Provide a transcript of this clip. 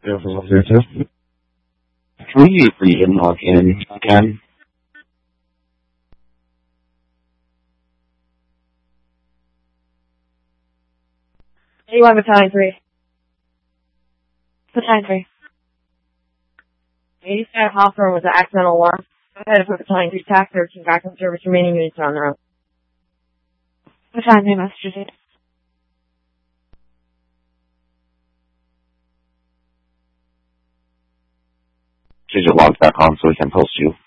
Yeah, for here too. Can we use the log in again? A1 Battalion 3. Battalion 3. 85 Hawthorne was an accidental alarm. Go ahead and put Battalion 3 TAC 13 back in service. Remaining units are on their own. Battalion 3 Massachusetts. Change your logs back on so we can post you.